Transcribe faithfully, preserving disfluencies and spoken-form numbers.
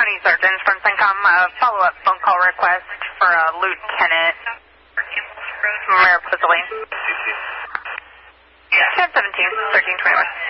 twenty Sergeant from CENTCOM, uh, follow-up phone call request for a Lieutenant Mariposa Lane. ten seventeen, thirteen twenty-one.